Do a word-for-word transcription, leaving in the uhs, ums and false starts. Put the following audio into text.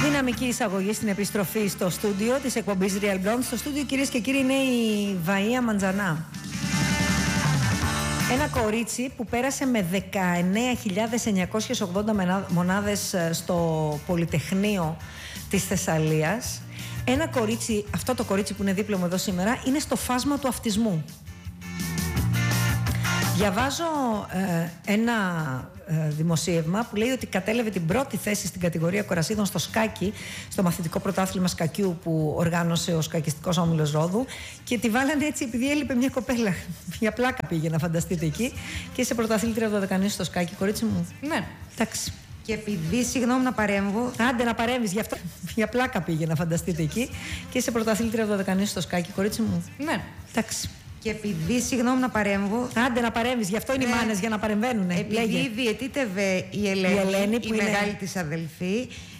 Δυναμική εισαγωγή στην επιστροφή στο στούντιο της εκπομπής Real Blonde. Στο στούντιο, κυρίες και κύριοι, είναι η Βαΐα Μαντζανά. Ένα κορίτσι που πέρασε με δεκαεννέα χιλιάδες εννιακόσιες ογδόντα μονάδες στο Πολυτεχνείο της Θεσσαλίας. Ένα κορίτσι, αυτό το κορίτσι που είναι δίπλα μου εδώ σήμερα, είναι στο φάσμα του αυτισμού. Διαβάζω ε, ένα ε, δημοσίευμα που λέει ότι κατέλαβε την πρώτη θέση στην κατηγορία κορασίδων στο σκάκι, στο μαθητικό πρωτάθλημα σκακιού που οργάνωσε ο σκακιστικός όμιλος Ρόδου, και τη βάλανε έτσι επειδή έλειπε μια κοπέλα. Για πλάκα πήγε, να φανταστείτε, εκεί, και είσαι πρωταθλήτρια δωδεκανή στο σκάκι, κορίτσι μου. Ναι. Εντάξει. Και επειδή, συγγνώμη να παρέμβω. Άντε να παρέμβεις, γι' αυτό. Για πλάκα πήγε, να φανταστείτε, εκεί, και είσαι πρωταθλήτρια δωδεκανή στο σκάκι, κορίτσι μου. Ναι. Εντάξει. Και επειδή, συγγνώμη να παρέμβω. Άντε να παρέμβεις, γι' αυτό είναι ναι. οι μάνες, για να παρεμβαίνουν. Επειδή διαιτήτευε η Ελένη, η, Ελένη, που η είναι... μεγάλη της αδελφή,